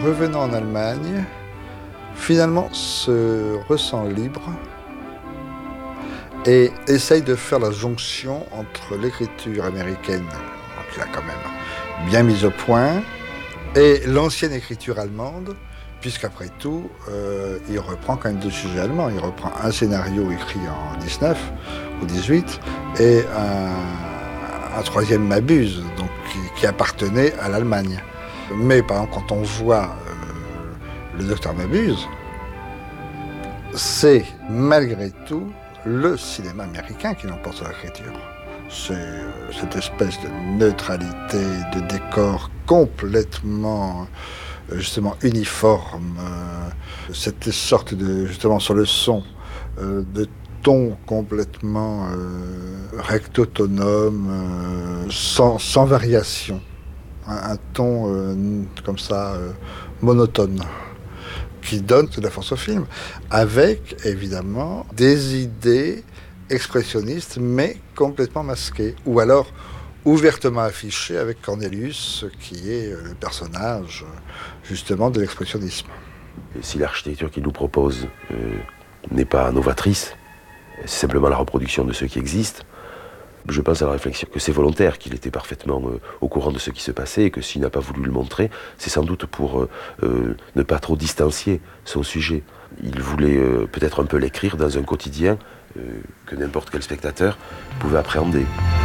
revenant en Allemagne, finalement se ressent libre et essaye de faire la jonction entre l'écriture américaine, qu'il a quand même bien mise au point, et l'ancienne écriture allemande, puisqu'après tout, il reprend quand même deux sujets allemands. Il reprend un scénario écrit en 19 ou 18 et un troisième Mabuse, donc qui appartenait à l'Allemagne. Mais par exemple, quand on voit le docteur Mabuse, c'est malgré tout le cinéma américain qui l'emporte sur l'écriture. C'est cette espèce de neutralité, de décor complètement justement uniforme, cette sorte de, justement sur le son, de ton complètement recto-autonome, sans variation, un ton comme ça monotone, qui donne de la force au film, avec évidemment des idées expressionnistes, mais complètement masquées, ou alors ouvertement affichées avec Cornelius, qui est le personnage justement de l'expressionnisme. Si l'architecture qu'il nous propose n'est pas novatrice, c'est simplement la reproduction de ce qui existe, je pense à la réflexion que c'est volontaire, qu'il était parfaitement au courant de ce qui se passait et que s'il n'a pas voulu le montrer, c'est sans doute pour ne pas trop distancier son sujet. Il voulait peut-être un peu l'écrire dans un quotidien que n'importe quel spectateur pouvait appréhender.